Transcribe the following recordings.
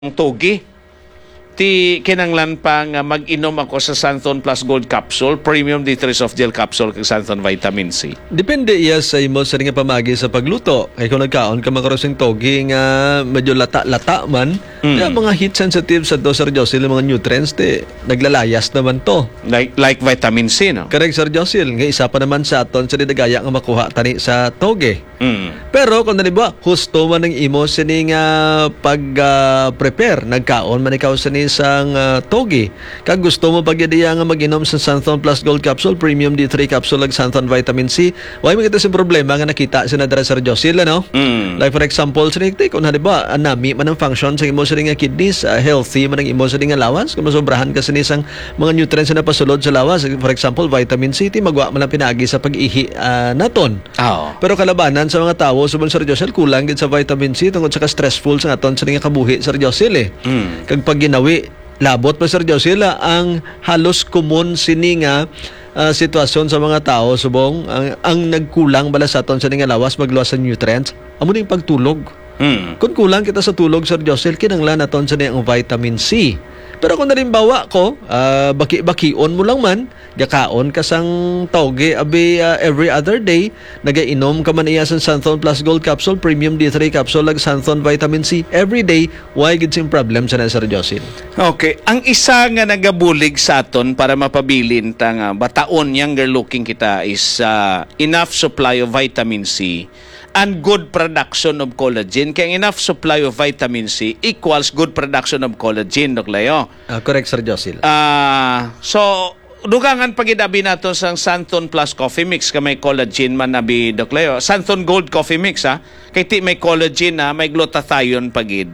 Togi. Ti kinanglan pa nga mag-inom ako sa Santon Plus Gold Capsule, Premium D3 Soft Gel Capsule kag Santon Vitamin C. Depende iya sa imo sa nga pamagi sa pagluto. Kay kung nagkaon ka makarosing togi nga medyo lata-lata man, kaya mga heat sensitive sa Sir Josil mga nutrients naglalayas naman to. Like vitamin C, no? Correct, Sir Josil. Nga isa pa naman sa aton sa didagaya nga makuha tani sa togi. Pero kung naliba, husto man ng imo sini nga pag-prepare, nagkaon man ikaw sini sang togi. Kag gusto mo pagyadiya nga mag-inom sa Santon Plus Gold Capsule, Premium D3 Capsule ag Santon Vitamin C, why mo kita sa problema nga nakita sa nadara Sir Josil, ano? Like for example, sini kung haliba, anami man ang function sa imo sini nga kidneys, healthy man ang imo sini nga lawas, kung masobrahan ka sini sang mga nutrients na napasulod sa lawas, for example, vitamin C, magwa man lang pinagi sa pag-ihi naton. Pero kalabanan sa mga tao subon Sir Josil, kulang gid sa vitamin C tungod sa stressful sa aton sa nga kabuhi Sir Josil Kag pag ginawi labot pa Sir Josil ang halos common sini nga sitwasyon sa mga tao subong ang nagkulang bala sa aton sa nga lawas magluwas sa nutrients amo ning pagtulog. Kung kulang kita sa tulog Sir Josil, kinanglan naton sa ang vitamin C. Pero kung nalimbawa ko, baki-bakion mo lang man, gakaon ka sang toge abi every other day, nagainom ka man iya sa Santon Plus Gold Capsule, Premium D3 Capsule, ag Santon Vitamin C every day, why gid sing problem sa Sir Josil? Okay. Ang isa nga nagabulig sa aton para mapabilin ta nga bataon younger looking kita is enough supply of vitamin C and good production of collagen. Kaya enough supply of vitamin C equals good production of collagen, Dok Leo. Correct, Sir Josil. So, dugangan pagidabi nato sa Santon Plus Coffee Mix ka may collagen man nabi, Dok Leo. Santon Gold Coffee Mix, kay ti may collagen may glutathione pagid.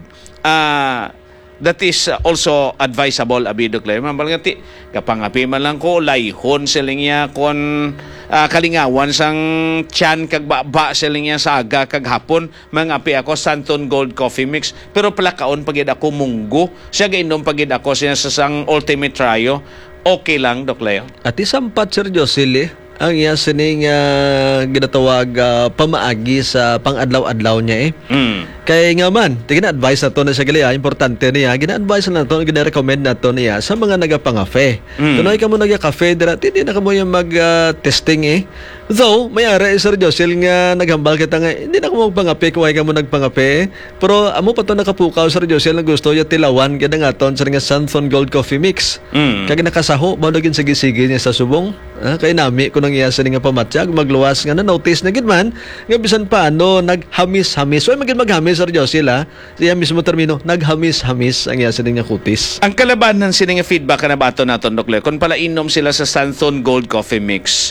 That is also advisable abi, Dok Leo. Mambal nga ti kapangapi man lang ko layhon siling niya kon kalingawan sang tiyan kag baba siling niya sa aga kag hapon mangapi ako Santon Gold Coffee Mix, pero palakaon pagid ako munggo siya gainom pagid ako siya sa sang Ultimate Trio. Okay lang, Dok Leo. At isampat Sir Josil ang iya sining ginatawag pamaagi sa pang-adlaw-adlaw niya Kaya nga man, gina-advise na to na siya gali, importante niya, gina-advise na to, gina-recommend na to niya sa mga nagapangafe. Kung ka mo nagakafe, hindi na ka mo yung mag-testing Though, may ara Sir Josil nga naghambal kita nga, hindi na ka mo magpangape kung ka mo nagpangape. Pero amo pa to nakapukaw Sir Josil na gusto yung tilawan gina nga to sa nga Santon Gold Coffee Mix. Kaya nakasaho, maunagin sige-sige niya sa subong. Kaya nami ko nang iya sa nga pamatyag, magluwas nga na notice na gidman, nga bisan paano, naghamis-hamis. So, magin maghamis Sir Josil siya mismo termino, naghamis-hamis ang iya sa nga kutis. Ang kalabanan sila nga feedback na bato naton, Dok Leo, kung pala inom sila sa Santon Gold Coffee Mix,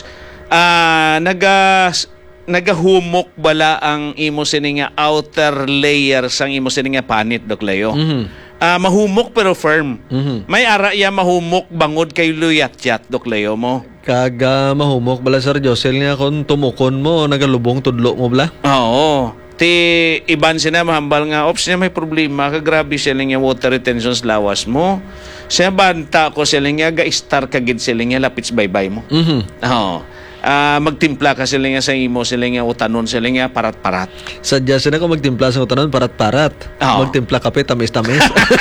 nagahumok bala ang imo sini nga outer layer sang imo sini nga panit, Dok Leo. Mahumok pero firm. May ara iya mahumok bangod kay luyat-yat, Dok Leo mo. Kaga mahumok bala Sir Josil nga kung tumukon mo, nagalubong tudlo mo bala? Oo. Ti iban sina mahambal nga ops niya may problema ka grabe sila nga water retention sa lawas mo. Siya banta ko sila nga ga-star kagid sila nga lapits baybay mo. Oo. Magtimpla ka sila nga sa imo, sila nga utanon, sila nga parat-parat. Sadya sila kung magtimpla sa utanon, parat-parat. Magtimpla kape, tamis-tamis.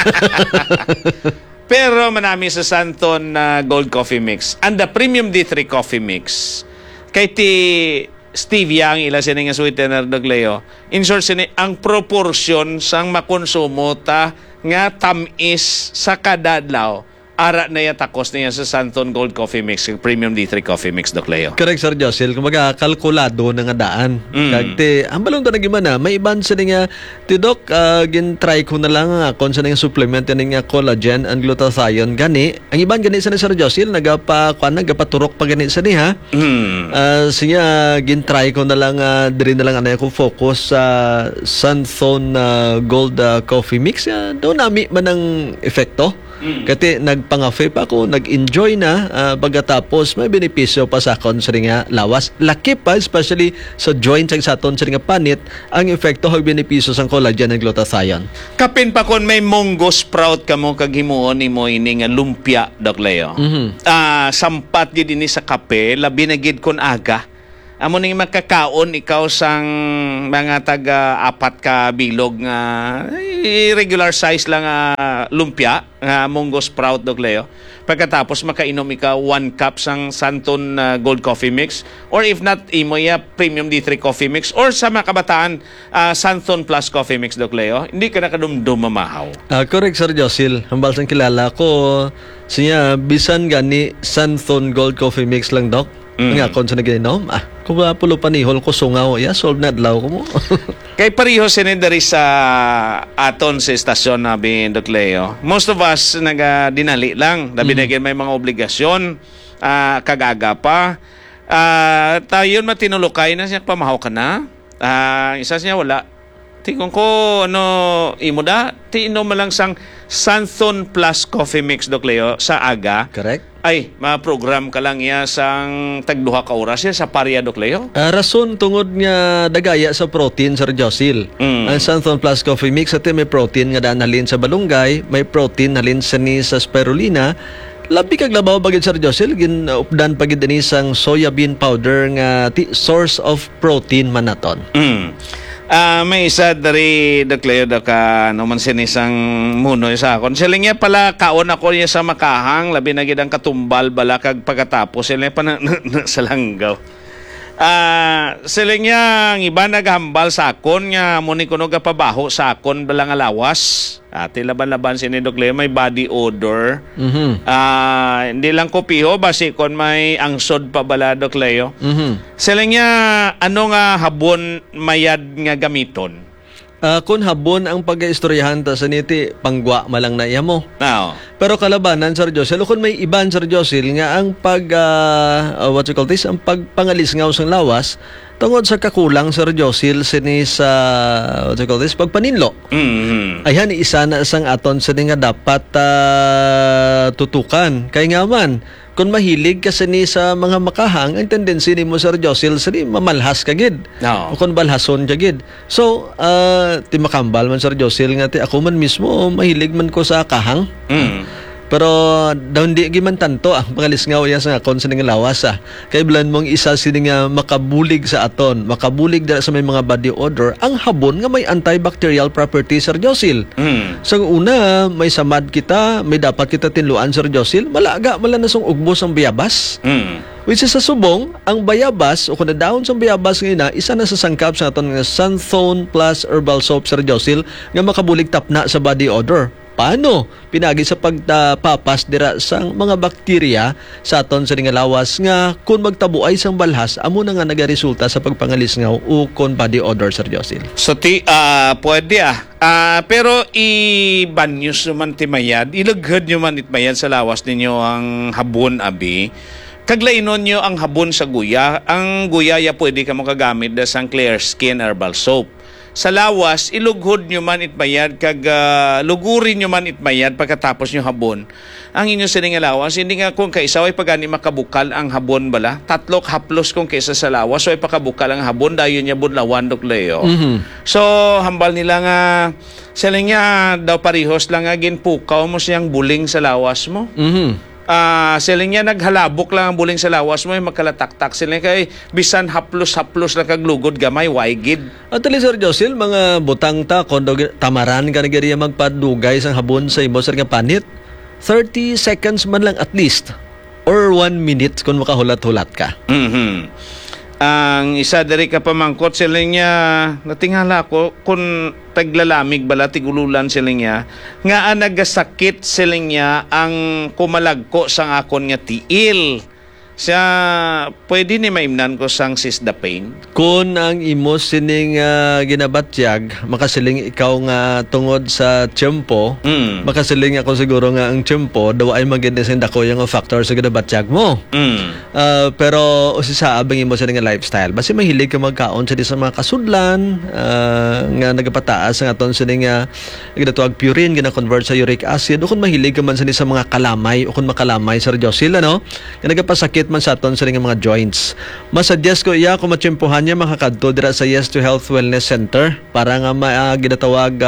Pero manami sa Santon Gold Coffee Mix and the Premium D3 Coffee Mix, kay ti stevia ang ila sila nga sweetener, Dok Leo. In short, ang proportion sang makonsumo ta nga tamis sa kadadlaw, ara na yatakos niya sa Santon Gold Coffee Mix, Premium D3 Coffee Mix, Dok Leo. Correct, Sir Josil. Kumbaga, kalkulado na nga daan. Kagte, ang balong to na gimana, may iban sa nga, Dok, gin-try ko na lang kung sa nga supplement yan nga collagen and glutathione gani. Ang iban gani sa Sir Josil, nagapaturok pa gani sa niya. Siya, gin-try ko na lang, diri na lang anay ko focus sa Santon Gold Coffee Mix. Doon nami man ang efekto. Kasi nagpangafe pa ako, nag-enjoy na pagkatapos may benepisyo pa sa akon sa nga lawas. Laki pa, especially sa joints sa aton sa nga panit, ang efekto ng benepisyo sa collagen and glutathione. Kapin pa kon may munggo sprout ka mo kag himuon ni mo ini nga lumpia, Dok Leo. Sampat gid ini sa kape, labi na gid kon aga. amo ning makakaon ikaw sang mga taga-4 ka bilog nga regular size lang lumpia nga munggo sprout dog Leo. Pagkatapos makainom ikaw 1 cup sang Santon Gold Coffee Mix, or if not imo ya Premium D3 Coffee Mix, or sa mga kabataan Santon Plus Coffee Mix dog Leo, hindi ka nakadumdum mamahaw. Correct, Sir Josil. Hambal sang kilala ko, siya bisan gani Santon Gold Coffee Mix lang, Dok. Nga kon sa naginom, kung pulo panihol ko sungaw, solve na adlaw ko mo. Kay pareho sinendari sa aton sa estasyon na Dok Leo. Most of us dinali lang. Binigyan may mga obligasyon, kagaga pa. Tayo matinulukay na siya, pamahaw ka na. Isa siya wala. Tingon ko, imo da, tiinom lang sang Santon Plus Coffee Mix, Dok Leo, sa aga. Correct. Ay, ma-program ka lang ya sang tagduha ka oras ya sa parya, Dok Leo. Rason tungod nga dagaya sa protein, Sir Josil. Ang Santon Plus Coffee Mix ati may protein nga daan halin sa balunggay, may protein halin sa spirulina. Labi kag labaw bagid, Sir Josil, gin-updan pagid ni sang soya bean powder nga source of protein man naton. May isa dari Dok Leo ka naman sinisang muno sa akon. Sila nga pala kaon ako niya sa makahang, labi na gid ang katumbal bala kag pagkatapos sila pa sa langgaw. Sila nga ang iba naghambal sa akon nga muni kuno ga pabaho sa akon bala nga lawas. Ati laban-laban si Dok Leo may body odor. Hindi lang kopiho basi kon may angsod pa bala, Dok Leo. Sila nga ano nga habon mayad nga gamiton. Kung habon ang pag-istoryahan ta sa niti pangwa malang na iya mo. Pero kalabanan, Sir Josil, kung may iban, Sir Josil, nga ang ang pagpangalis nga sa lawas tungod sa kakulang, Sir Josil, sini sa pagpaninlo. Ayan, isa na sang aton sini nga dapat tutukan. Kaya nga man, kung mahilig ka sini sa mga makahang, ang tendency ni mo, Sir Josil, sini mamalhas ka gid. O kung balhason ka gid. So, ti makambal man, Sir Josil, nga ti ako man mismo, mahilig man ko sa kahang. Pero daw hindi giman tanto ang pangalis nga uya sa kon sa nga lawas kay blan mong isa sini nga makabulig sa aton, makabulig dira sa may mga body odor ang habon nga may antibacterial properties, Sir Josil. So una may samad kita, may dapat kita tinluan, Sir Josil, malaga malanasong ugbos ang bayabas. Which is sa subong, ang bayabas o kung dahon sa bayabas ngayon isa na sa sangkap sa aton nga Santon Plus Herbal Soap, Sir Josil, nga makabulig tapna sa body odor. Paano? Pinagi sa pagpapas dira sang mga bakterya sa aton sa nga lawas nga kung magtabuay sang balhas amo na nga nagaresulta sa pagpangalis nga o kon body odor, Sir Josil. So pwede pero i-banyos naman timayad, ilagad nyo man itmayad sa lawas ninyo ang habon abi. Kaglainon nyo ang habon sa guya. Ang guya ya pwede ka mo kagamit da sang Clear Skin Herbal Soap. Sa lawas, ilughod nyo man itmayad, lugurin nyo man itmayad pagkatapos nyo habon. Ang inyo sining lawas, hindi nga kung kaisa ay pagani makabukal ang habon bala. 3 haplos kung kaisa sa lawas, so ay pakabukal ang habon, dayon niya bunlawan, Dok Leo. So, hambal nila nga, sila nga daw parihos lang nga ginpukaw mo siyang buling sa lawas mo. Sila nga naghalabok lang ang buling sa lawas mo, magkalataktak sila kay bisan haplos-haplos na kaglugod gamay, waigid. At tali, Sir Josil, mga butang ta, kondo tamaran ka nagariya magpadugay sang habon sa imo, Sir, nga panit. 30 seconds man lang at least or 1 minute kung makahulat-hulat ka. Ang isa dari ka pamangkot sila niya, natingala ko kung taglalamig bala tigululan sila niya nga nagasakit sila niya ang kumalagko sang akon nga tiil. Siya pwede ni maimnan ko sang Sisdapain. Kung ang imo sining ginabatyag, makasiling ikaw nga tungod sa tiyempo, makasiling ako siguro nga ang tiyempo daw ay magindesend ako yung factor sa ginabatyag mo. Pero usisa abang imo sining lifestyle. Basi mahilig ka magkaon sa mga kasudlan nga nagapataas ang aton sining ginatuag purine, gina-convert sa uric acid. O kung mahilig ka man sa mga kalamay o kung makalamay, Sir Josil, nga nagapasakit man sa aton sa mga joints. Masuggest ko iya kung matsimpuhan niya makakadto dira sa Yes to Health Wellness Center para nga ginatawag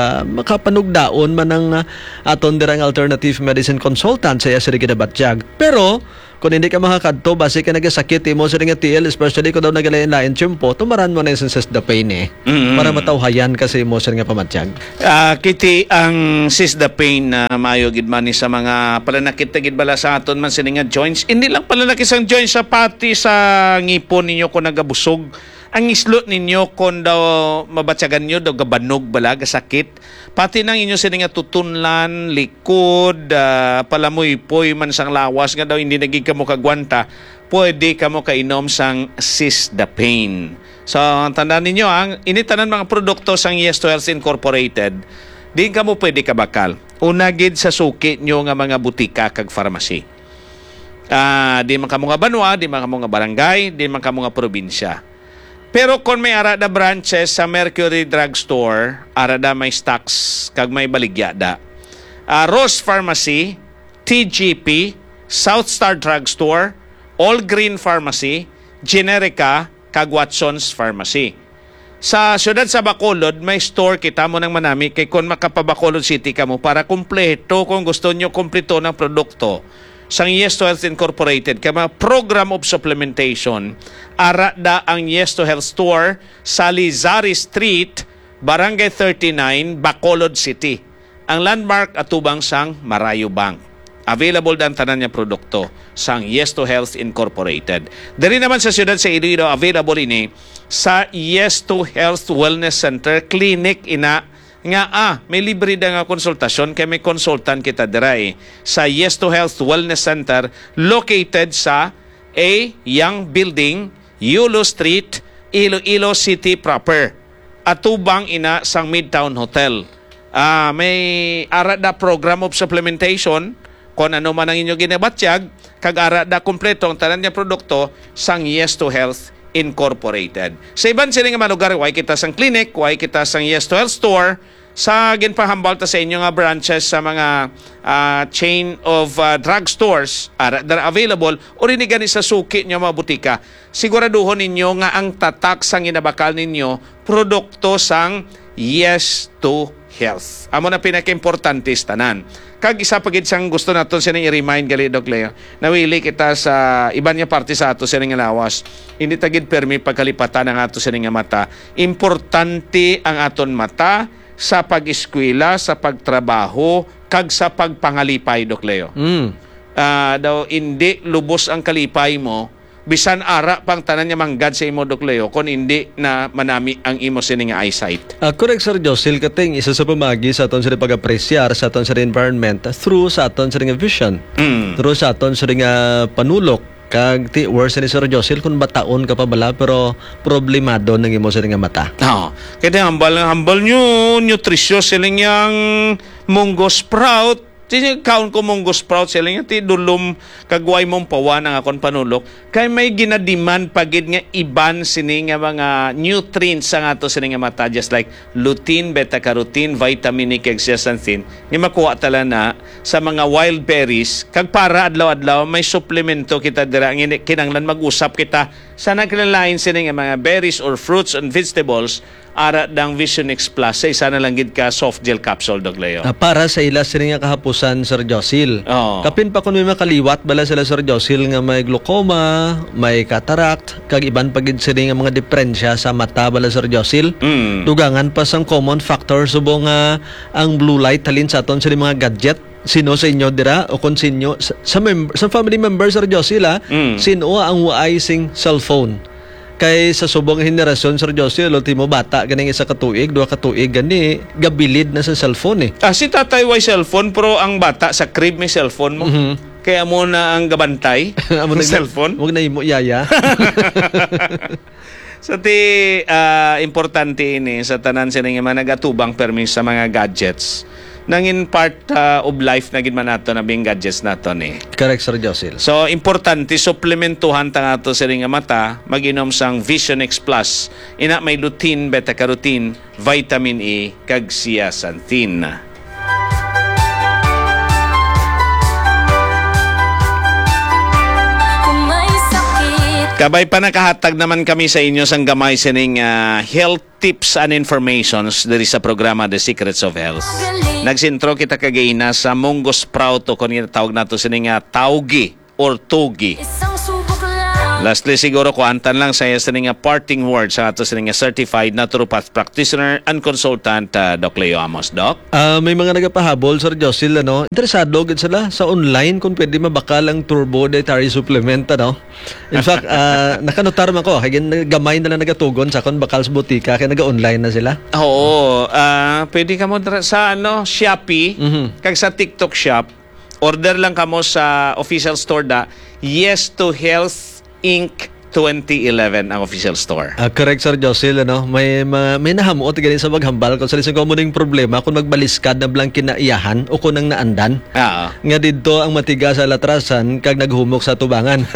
makapanugdaon man ang aton dira ang alternative medicine consultant sa iya sa ginabatyag. Pero kung hindi ka makakadto, base ka nagasakit, imo sa nga TL, especially kung daw nagalain-lain tiyempo, tumaran mo na yung the pain para matawhayan kasi imo sa nga pamatsyag. Kiti ang pain na maayo gid man ni sa mga palanakit gid bala sa aton man sini nga joints. Hindi lang palanakit sang joints sa pati sa ngipon ninyo kung nagabusog. Ang islot ninyo kung daw mabatyagan nyo daw gabanog bala gasakit. Pati nang inyo sini nga tutunlan, likod, palamoy-poy man sang lawas nga daw hindi nagig kamo kagwanta. Pwede kamo kainom sang pain. So, tandaan ninyo, ang initanan mga produkto sang Yes to Health Incorporated, di ka mo pwede kabakal. Unagid sa suki nyo nga mga butika kag pharmacy. Di man ka mga banwa, di man ka mga barangay, di man ka mga probinsya. Pero kung may arada branches sa Mercury Drugstore, arada may stocks kag may baligyada. Rose Pharmacy, TGP, South Star Drugstore, All Green Pharmacy, Generica, kag Watson's Pharmacy. Sa siyudad sa Bacolod, may store kita mo ng manami kay kung makapabacolod City ka mo para kumpleto kung gusto nyo kumpleto ng produkto. Sang Yes to Health Incorporated, kaya program of supplementation, arada ang Yes to Health Store sa Lizari Street, Barangay 39, Bacolod City. Ang landmark atubang sang Marayo Bank. Available dan tanan niya produkto sang Yes to Health Incorporated. Dari naman sa siyudad sa Iloilo, available ini sa Yes to Health Wellness Center Clinic ina nga may libre da nga konsultasyon kay may consultant kita diray sa Yes to Health Wellness Center located sa Young Building, Yulo Street, Iloilo City proper. Atubang ina sang Midtown Hotel. May arada program of supplementation kung ano man ang inyo ginabatyag, kag-arada kompleto ang tanan niya produkto sang Yes to Health Incorporated. Sa iban sila nga malugar, way kita sang clinic, way kita sang Yes to Health store, sa ginpahambal ta sa inyo nga branches sa mga chain of drugstores that are available o rin gani sa suki nyo mga butika. Siguraduhon ninyo nga ang tatak sang inabakal ninyo produkto sang Yes to Health. Amo na pinaka-importante tanan. Kag isa pagid sang gusto naton siya i-remind gali Doc Leo. Nawili kita sa iban niya parte sa ato siya nga lawas. Hindi tagid permi pagkalipatan ang ato siya nga mata. Importante ang aton mata sa pag-eskwela, sa pagtrabaho, kag sa pagpangalipay, Doc Leo. Daw hindi lubos ang kalipay mo, bisan ara pang tanan niya manggad sa imo, Doc Leo, kung hindi na manami ang imo sining eyesight. Correct, Sir Josil, kating isa sa pamagi sa aton sa pag-apresyar sa aton sa environment through sa aton sa vision, through sa aton sa panulok. Kag ti worse ni Sir Josil kung bataon ka pa bala pero problemado nang imo sa nga mata. Kaya hambal nyo nutritious siling yang munggo sprout. Kaon ko munggo sprout siling ti dulom kagway mong pawa ng akon panulok. Kay may ginadiman pagid nga iban sini nga mga nutrients sa ato sini nga mata just like lutein, beta-carotene, vitamin E, kag zeaxanthin. Nga makuha tala na sa mga wild berries kag para adlaw-adlaw may suplemento kita dira kinanglan mag-usap kita sa nagkalain sini nga mga berries or fruits and vegetables ara dang Vision X Plus sa isa na lang gid ka soft gel capsule, Doc Leo. Para sa ila sini nga kahapusan, Sir Josil. Kapin pa kun may makaliwat bala sila, Sir Josil, nga may glaucoma, may cataract, kag iban pagid sini nga mga diferensya sa mata bala, Sir Josil. Dugangan pa sang common factor subong nga ang blue light talin sa aton sa mga gadget. Sino sa inyo dira o kung sinyo sa family member, Sir Josil, sino ang waay sing cellphone? Kay sa subong henerasyon, Sir Josil, ultimo bata ganing isa katuig, dua katuig gani gabilid na sa cellphone si tatay way cellphone pero ang bata sa crib may cellphone mo. Kaya mo na ang gabantay ng cellphone. Huwag na imo yaya. So importante ini sa tanan sila nga nagatubang permis sa mga gadgets. Nangin part of life na ginman nato na bing gadgets nato ni. Correct, Sir Josil. So, importante, supplementuhan ta nga to sa nga mata, mag-inom sang Vision X Plus. Ina may lutein, beta-carotene, vitamin E, kag zeaxanthin. Kabay pa nakahatag naman kami sa inyo sang gamay sining health tips and informations diri sa programa The Secrets of Health. Nagsintro kita kagayna sa munggo sprout o kung tawag nato sining taugi or togi. Isang subok lang. Lastly, siguro kuantan lang sa iya nga parting words sa ato sa nga certified naturopath practitioner and consultant, Doc Leo Amos. Doc? May mga nagapahabol, Sir Josil, interesado gid sila sa online kung pwede mabakal ang turbo dietary supplement, In fact, nakanotar man ko, kaya gamay na lang nagatugon sa kon bakal sa butika, kaya naga-online na sila. Oo, pwede ka mo sa Shopee, kag sa TikTok shop, order lang kamo sa official store Yes to Health Inc. 2011 ang official store. Correct, Sir Josil, may nahamuot ganin sa maghambal kung sa lisang komuning problema kung magbaliskad na blang kinaiyahan o kung nang naandan. Nga dito ang matigas sa latrasan kag naghumok sa tubangan.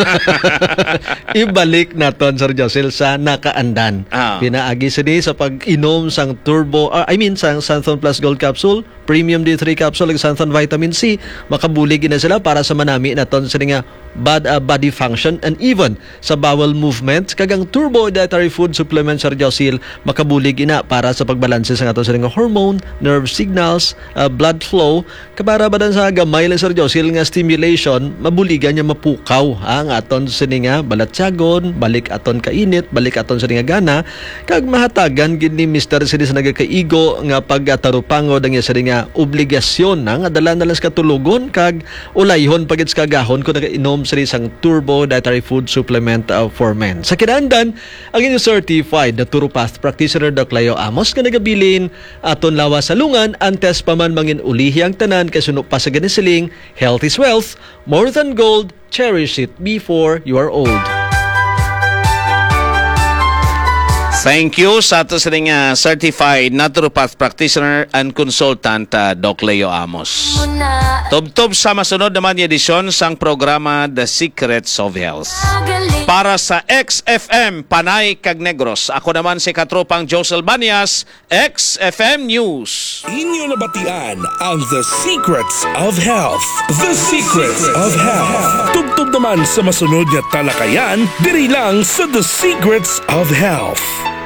Ibalik naton, Sir Josil, sa nakaandan. Pinaagi sini sa pag-inom sang turbo, sang Santhon Plus Gold Capsule, Premium D3 Capsule, ag Santhon Vitamin C, makabulig na sila para sa manami naton sa nga body function and even sa bowel movement. Kagang turbo dietary food supplement, Sir Josil, makabulig ina para sa pagbalanse sa aton sa nga hormone, nerve signals, blood flow, kabara ba sa gamay lang, Sir Josil, nga stimulation, mabuligan niya mapukaw ang aton sa nga balatsagon, balik aton kainit, balik aton sa nga gana, kag mahatagan gid ni Mr. Sini sa nagakaigo nga pagtarupangod ang sa nga obligasyon nga dala na lang sa katulugon kag ulayhon pagit sa kagahon kung nagainom sa isang turbo dietary food supplement for men. Sa kinahanglan, ang inyong certified naturopath practitioner, Doc Leo Amos, nga nagabilin aton lawas sa lungan, antes pa man mangin ulihi ang tanan kasuno pa sa ganisiling, health is wealth, more than gold, cherish it before you are old. Thank you sa ato sa nga certified naturopath practitioner and consultant, Doc Leo Amos. Tub-tub sa masunod naman yung edisyon sang programa The Secrets of Health. Para sa XFM Panay kag Negros, ako naman si katropang Josel Banias, XFM News. Inyo nabatian ang The Secrets of Health. The Secrets of Health. Tubtub naman sa masunod nga talakayan, diri lang sa The Secrets of Health.